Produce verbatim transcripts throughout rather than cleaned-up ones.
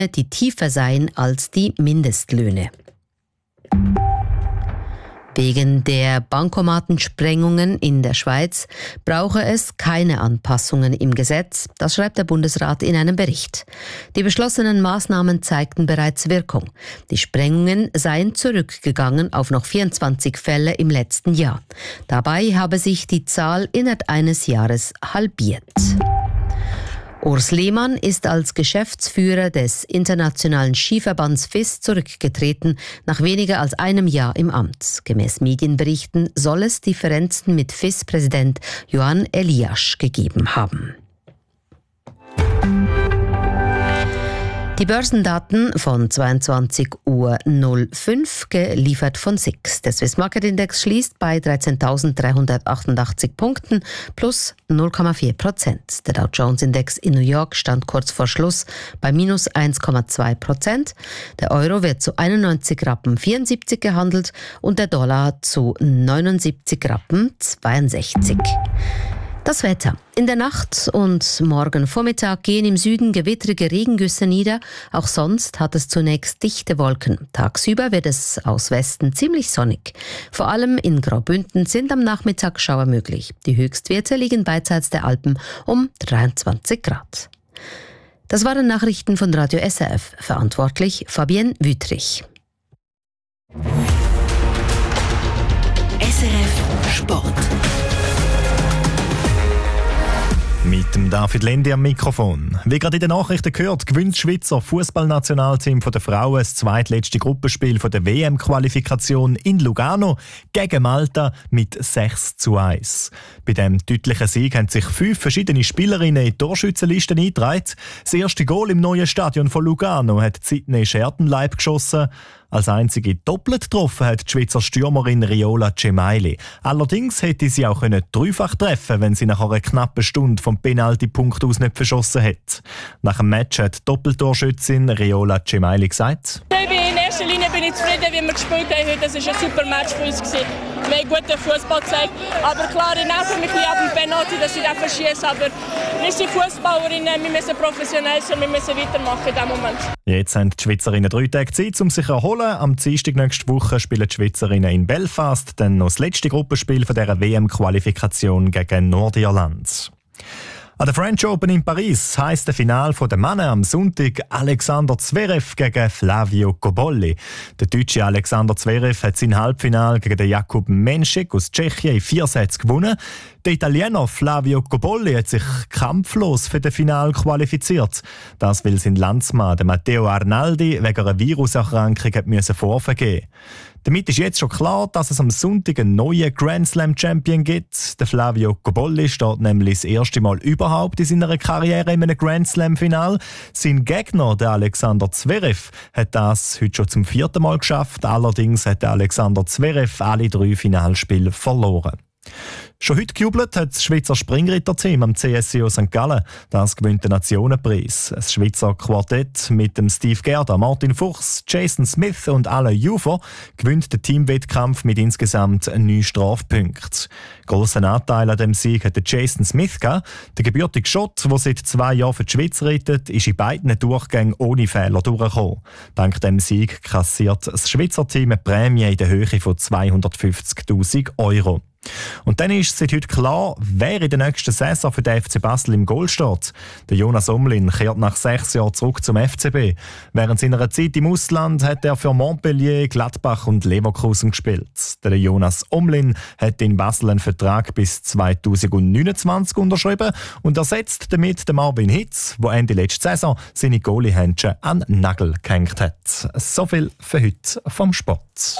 die tiefer seien als die Mindestlöhne. Wegen der Bankomatensprengungen in der Schweiz brauche es keine Anpassungen im Gesetz, das schreibt der Bundesrat in einem Bericht. Die beschlossenen Maßnahmen zeigten bereits Wirkung. Die Sprengungen seien zurückgegangen auf noch vierundzwanzig Fälle im letzten Jahr. Dabei habe sich die Zahl innerhalb eines Jahres halbiert. Urs Lehmann ist als Geschäftsführer des Internationalen Skiverbands F I S zurückgetreten, nach weniger als einem Jahr im Amt. Gemäß Medienberichten soll es Differenzen mit F I S-Präsident Johan Eliasch gegeben haben. Die Börsendaten von zweiundzwanzig Uhr fünf, geliefert von S I X. Der Swiss Market Index schließt bei dreizehntausenddreihundertachtundachtzig Punkten plus null Komma vier Prozent. Der Dow Jones Index in New York stand kurz vor Schluss bei minus eins Komma zwei Prozent. Der Euro wird zu einundneunzig Rappen vierundsiebzig gehandelt und der Dollar zu neunundsiebzig Rappen zweiundsechzig. Das Wetter. In der Nacht und morgen Vormittag gehen im Süden gewittrige Regengüsse nieder. Auch sonst hat es zunächst dichte Wolken. Tagsüber wird es aus Westen ziemlich sonnig. Vor allem in Graubünden sind am Nachmittag Schauer möglich. Die Höchstwerte liegen beidseits der Alpen um dreiundzwanzig Grad. Das waren Nachrichten von Radio S R F. Verantwortlich Fabienne Wüthrich. S R F Sport. Mit dem David Lendi am Mikrofon. Wie gerade in den Nachrichten gehört, gewinnt das Schweizer Fußballnationalteam der Frauen das zweitletzte Gruppenspiel der W M-Qualifikation in Lugano gegen Malta mit sechs zu eins. Bei diesem deutlichen Sieg haben sich fünf verschiedene Spielerinnen in die Torschützenlisten eingetragen. Das erste Goal im neuen Stadion von Lugano hat Sydney Schertenleib geschossen. Als einzige doppelt getroffen hat die Schweizer Stürmerin Riola Gemayli. Allerdings hätte sie auch können dreifach treffen, wenn sie nach einer knappen Stunde vom Penalty-Punkt aus nicht verschossen hätte. Nach dem Match hat die Doppeltorschützin Riola Gemayli gesagt: In erster Linie bin ich zufrieden, wie wir gespielt haben heute. Das war ein super Match für uns. Wir haben guten Fußball gezeigt. Aber klar, ich nerve mich ab dem Penalty, dass ich dafür schieße. Aber wir sind Fußballerinnen, wir müssen professionell sein, wir müssen weitermachen in diesem Moment. Jetzt haben die Schweizerinnen drei Tage Zeit, um sich zu erholen. Am Dienstag nächste Woche spielen die Schweizerinnen in Belfast, dann noch das letzte Gruppenspiel von dieser W M-Qualifikation gegen Nordirland. An der French Open in Paris heisst das Finale der Männer am Sonntag Alexander Zverev gegen Flavio Cobolli. Der deutsche Alexander Zverev hat sein Halbfinale gegen den Jakub Menšek aus Tschechien in vier Sätzen gewonnen. Der Italiener Flavio Cobolli hat sich kampflos für das Finale qualifiziert. Das, weil sein Landsmann Matteo Arnaldi wegen einer Viruserkrankung hat müssen vorvergeben. Damit ist jetzt schon klar, dass es am Sonntag einen neuen Grand Slam Champion gibt. Der Flavio Cobolli steht nämlich das erste Mal überhaupt in seiner Karriere in einem Grand Slam Final. Sein Gegner, der Alexander Zverev, hat das heute schon zum vierten Mal geschafft. Allerdings hat der Alexander Zverev alle drei Finalspiele verloren. Schon heute gejubelt hat das Schweizer Springritterteam am C S I O Sankt Gallen. Das gewinnt den Nationenpreis. Das Schweizer Quartett mit dem Steve Gerda, Martin Fuchs, Jason Smith und Alain Jufer gewinnt den Teamwettkampf mit insgesamt neun Strafpunkten. Grossen Anteil an dem Sieg hat Jason Smith gegeben. Der gebürtige Schott, der seit zwei Jahren für die Schweiz reitet, ist in beiden Durchgängen ohne Fehler durchgekommen. Dank dem Sieg kassiert das Schweizer Team eine Prämie in der Höhe von zweihundertfünfzigtausend Euro. Und dann ist seit heute klar, wer in der nächsten Saison für den F C Basel im Goal steht. Der Jonas Omlin kehrt nach sechs Jahren zurück zum F C B. Während seiner Zeit im Ausland hat er für Montpellier, Gladbach und Leverkusen gespielt. Der Jonas Omlin hat in Basel einen Vertrag bis zweitausendneunundzwanzig unterschrieben und ersetzt damit den Marvin Hitz, der Ende letzte Saison seine Goalie-Händchen an den Nagel gehängt hat. So viel für heute vom Sport.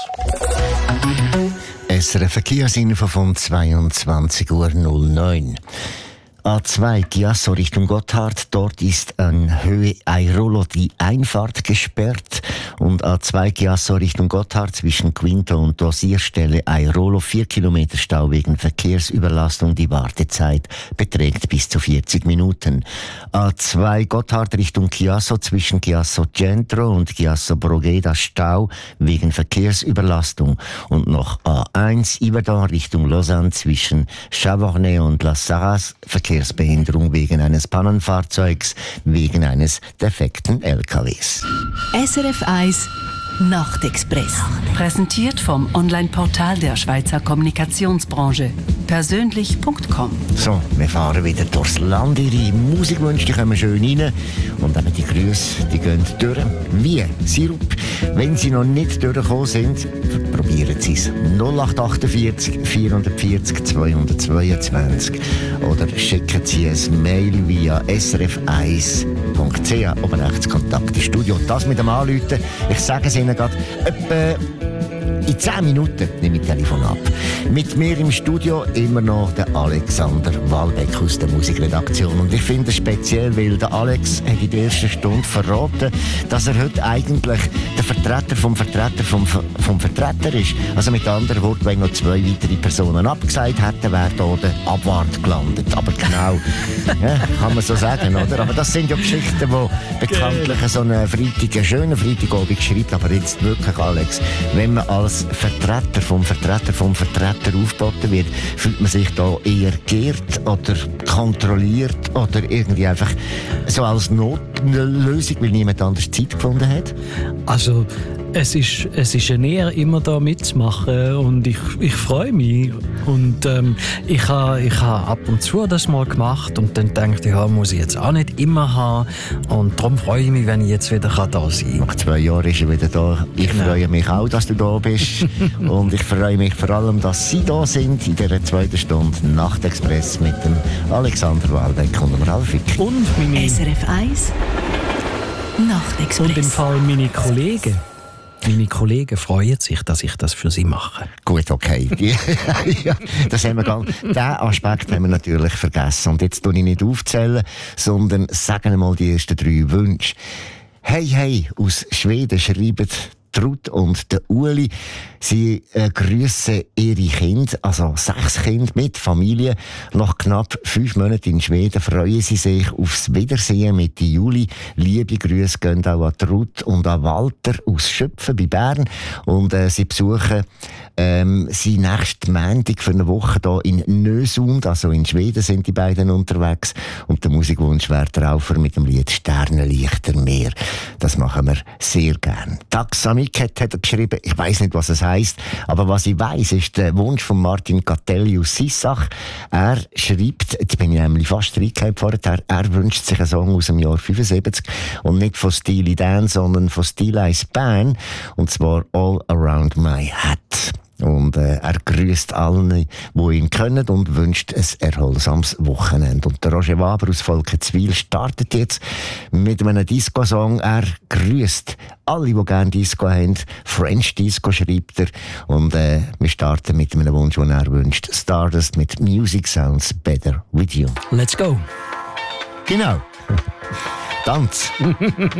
S R F Verkehrsinfo von zweiundzwanzig Uhr neun. A zwei Chiasso Richtung Gotthard. Dort ist an Höhe Airolo die Einfahrt gesperrt Und A zwei Chiasso Richtung Gotthard zwischen Quinto und Dosierstelle Airolo vier Kilometer Stau wegen Verkehrsüberlastung. Die Wartezeit beträgt bis zu vierzig Minuten. A zwei Gotthard Richtung Chiasso zwischen Chiasso Centro und Chiasso Brogeda Stau wegen Verkehrsüberlastung. Und noch A eins Yverdon Richtung Lausanne zwischen Chavornay und La Sarraz Verkehrsbehinderung wegen eines Pannenfahrzeugs wegen eines defekten L K Ws. S R F eins Nachtexpress. Präsentiert vom Online-Portal der Schweizer Kommunikationsbranche. Persönlich Punkt com. So, wir fahren wieder durchs Land. Ihre Musikwünsche, die kommen schön rein. Und eben die Grüße, die gehen durch. Wie Sirup. Wenn sie noch nicht durchgekommen sind, probieren Sie es. null acht achtundvierzig vierhundertvierzig zweihundertzweiundzwanzig. Oder schicken Sie ein Mail via s r f eins punkt c h. Oben rechts Kontakt ins Studio. Das mit dem Anrufen. Ich sage es Ihnen gerade, etwa in zehn Minuten nehme ich das Telefon ab. Mit mir im Studio immer noch der Alexander Walbeck aus der Musikredaktion. Und ich finde es speziell, weil der Alex hat in der ersten Stunde verraten, dass er heute eigentlich der Vertreter vom Vertreter vom, vom Vertreter ist. Also mit anderen Worten, wenn noch zwei weitere Personen abgesagt hätten, wäre da der Abwart gelandet. Aber genau, ja, kann man so sagen, oder? Aber das sind ja Geschichten, die bekanntlich so einen Freitag, einen schönen Freitagabend schreibt. Aber jetzt wirklich, Alex, wenn man als Vertreter vom Vertreter vom Vertreter aufgeboten wird, fühlt man sich da eher geehrt oder kontrolliert oder irgendwie einfach so als Notlösung, weil niemand anders Zeit gefunden hat? Also es ist, es ist eine Ehre, immer da mitzumachen und ich, ich freue mich. Und ähm, ich habe ich ha ab und zu das mal gemacht und dann denke ich, ja, muss ich jetzt auch nicht immer haben. Und darum freue ich mich, wenn ich jetzt wieder da sein kann. Nach zwei Jahren ist er wieder da. Ich genau. freue mich auch, dass du da bist. Und ich freue mich vor allem, dass Sie da sind in dieser zweiten Stunde Nachtexpress mit dem Alexander Walbeck und dem Ralf Wick. Und meine S R F eins Nachtexpress. Und im Fall meine Kollegen. Meine Kollegen freuen sich, dass ich das für sie mache. Gut, okay. Ja, das haben wir gar nicht. Diesen Aspekt haben wir natürlich vergessen. Und jetzt tue ich nicht aufzählen, sondern sagen mal die ersten drei Wünsche. Hey, hey, aus Schweden schreiben Trud und der Uli. Sie äh, grüssen ihre Kinder, also sechs Kinder mit Familie. Nach knapp fünf Monaten in Schweden freuen sie sich aufs Wiedersehen mit Juli. Liebe Grüße gehen auch an Trud und an Walter aus Schöpfen bei Bern. Und äh, sie besuchen ähm, sie nächsten Montag für eine Woche hier in Nösund, also in Schweden sind die beiden unterwegs. Und der Musikwunsch wäre Traufer mit dem Lied Sternenlichter Meer. Das machen wir sehr gern. Taxamik hat er geschrieben, ich weiss nicht, was es heisst, aber was ich weiss, ist der Wunsch von Martin Catelli aus Sissach. Er schreibt, jetzt bin ich nämlich fast reingekommen vorher, er wünscht sich einen Song aus dem Jahr fünfundsiebzig und nicht von Steely Dan, sondern von Steely Ice Band, und zwar All Around My Head. Und äh, er grüßt allen, die ihn kennen, und wünscht ein erholsames Wochenende. Und der Roger Waber aus Volkenswil startet jetzt mit einem Disco-Song. Er grüßt alle, die gerne Disco haben. French Disco schreibt er. Und äh, wir starten mit einem Wunsch, den er wünscht. Stardust mit Music Sounds Better With You. Let's go. Genau. Tanz.